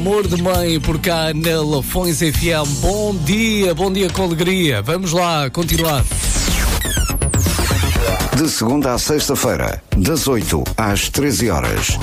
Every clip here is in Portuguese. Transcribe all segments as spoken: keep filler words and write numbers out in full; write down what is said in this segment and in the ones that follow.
Amor de mãe por cá na Lafões F M. Bom dia, bom dia com alegria. Vamos lá, continuar. De segunda à sexta-feira, das oito às treze horas.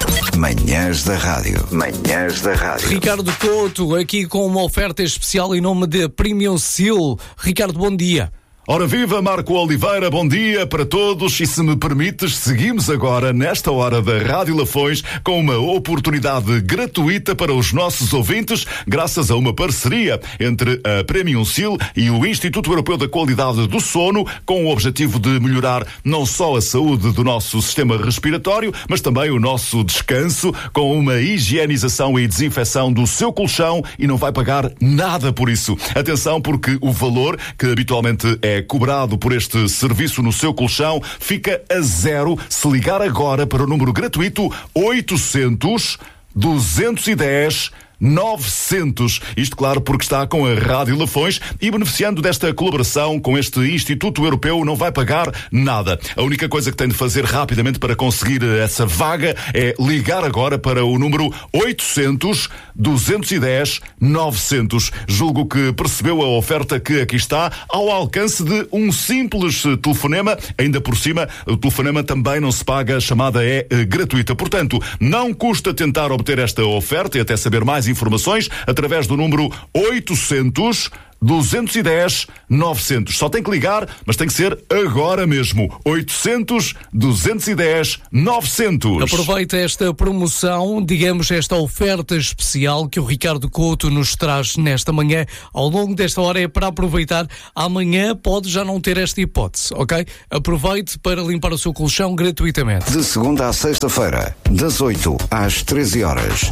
Manhãs da Rádio. Manhãs da Rádio. Ricardo Couto, aqui com uma oferta especial em nome de Premium Seal. Ricardo, bom dia. Ora viva, Marco Oliveira, bom dia para todos e se me permites, seguimos agora nesta hora da Rádio Lafões com uma oportunidade gratuita para os nossos ouvintes, graças a uma parceria entre a Premium Seal e o Instituto Europeu da Qualidade do Sono, com o objetivo de melhorar não só a saúde do nosso sistema respiratório, mas também o nosso descanso, com uma higienização e desinfecção do seu colchão, e não vai pagar nada por isso. Atenção, porque o valor que habitualmente é é cobrado por este serviço no seu colchão fica a zero se ligar agora para o número gratuito oitocentos, duzentos e dez, novecentos. Isto, claro, porque está com a Rádio Lafões e beneficiando desta colaboração com este Instituto Europeu não vai pagar nada. A única coisa que tem de fazer rapidamente para conseguir essa vaga é ligar agora para o número oitocentos, duzentos e dez, novecentos. Julgo que percebeu a oferta que aqui está ao alcance de um simples telefonema. Ainda por cima, o telefonema também não se paga, a chamada é uh, gratuita. Portanto, não custa tentar obter esta oferta e até saber mais informações através do número oitocentos, duzentos e dez, novecentos. Só tem que ligar, mas tem que ser agora mesmo. oitocentos, duzentos e dez, novecentos. Aproveita esta promoção, digamos esta oferta especial que o Ricardo Couto nos traz nesta manhã. Ao longo desta hora é para aproveitar. Amanhã pode já não ter esta hipótese, ok? Aproveite para limpar o seu colchão gratuitamente. De segunda à sexta-feira, das oito às treze horas.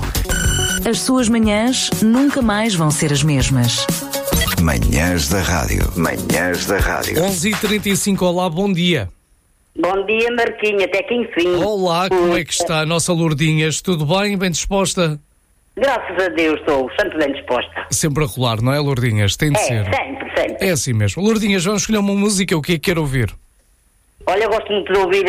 As suas manhãs nunca mais vão ser as mesmas. Manhãs da Rádio. Manhãs da Rádio. onze e trinta e cinco, olá, bom dia. Bom dia, Marquinha, até que enfim. Olá, como é que está a nossa Lourdinhas? Tudo bem? Bem disposta? Graças a Deus estou sempre bem disposta. Sempre a rolar, não é, Lourdinhas? Tem de É, ser. sempre, sempre. É assim mesmo. Lourdinhas, vamos escolher uma música, o que é que quer ouvir? Olha, eu gosto muito de ouvir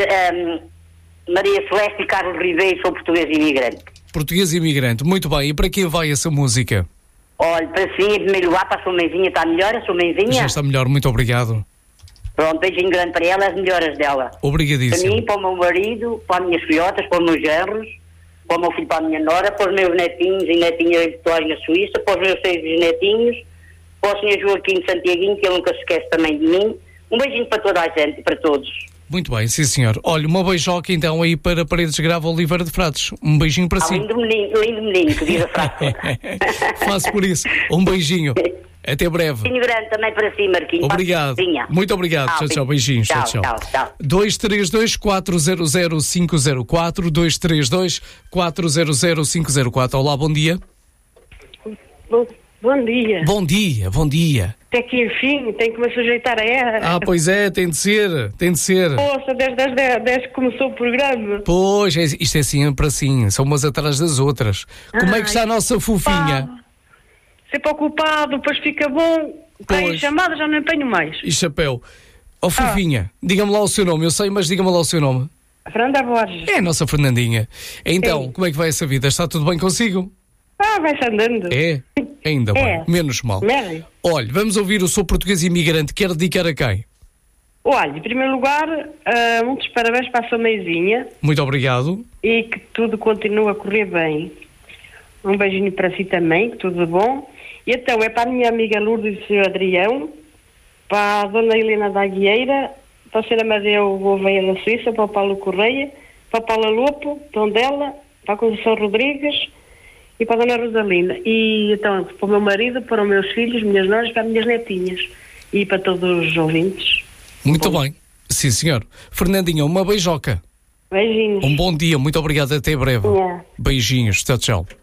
um, Maria Celeste e Carlos Ribeiro, sou português imigrante. Português imigrante, muito bem. E para quem vai essa música? Olha, para si, em primeiro lugar, para a sua mãezinha, está melhor, a sua mãezinha? Já está melhor, muito obrigado. Pronto, beijinho grande para ela, as melhoras dela. Obrigadíssimo. Para mim, para o meu marido, para as minhas filhotas, para os meus genros, para o meu filho, para a minha nora, para os meus netinhos e netinhas habituais na Suíça, para os meus seis netinhos, para o senhor Joaquim de Santiaguinho, que ele nunca se esquece também de mim. Um beijinho para toda a gente, para todos. Muito bem, sim senhor. Olha, uma beijoca então aí para Paredes Grava Oliveira de Frades. Um beijinho para Ah, si. lindo menino, lindo menino, que diz a frase. Faço por isso. Um beijinho. Até breve. Beijinho grande também para si, Marquinhos. Obrigado. Muito obrigado. Tchau, tchau. Beijinhos. Tchau, tchau. Tchau, tchau. dois três dois, quatro zero zero, cinco zero quatro, dois três dois, quatro zero zero, cinco zero quatro. Olá, bom dia. Bom, bom dia. Bom dia, bom dia. Até que enfim, tenho que me sujeitar a ela. Ah, pois é, tem de ser, tem de ser. Poxa, desde, desde, desde que começou o programa. Pois, é, isto é sempre assim, são umas atrás das outras. Como é que está a nossa fofinha? Pá, sempre ocupado, depois fica bom. Tem Pois. chamada, já não empenho mais. E chapéu. Oh, fofinha, diga-me lá o seu nome, eu sei, mas diga-me lá o seu nome. Fernanda Borges. É a nossa Fernandinha. Então, Sim. como é que vai essa vida? Está tudo bem consigo? Ah, vai-se andando. É? Ainda É. bem, menos mal. Mary. Olha, vamos ouvir o Sou Português Imigrante. Quer dedicar a quem? Olha, em primeiro lugar, uh, muitos parabéns para a sua mãezinha Muito obrigado. e que tudo continue a correr bem. Um beijinho para si também, que tudo bom. E então, é para a minha amiga Lourdes e o senhor Adrião, para a dona Helena da Aguieira, para o senhor Amadeu Gouveia da Suíça, para o Paulo Correia, para a Paula Lopo, Tondela, para a Conceição Rodrigues e para a dona Rosalina. E então, para o meu marido, para os meus filhos, minhas noras, para as minhas netinhas e para todos os ouvintes. Muito Bom. bem. Sim, senhor. Fernandinha, uma beijoca. Beijinhos. Um bom dia. Muito obrigado. Até breve. Yeah. Beijinhos. Tchau, tchau.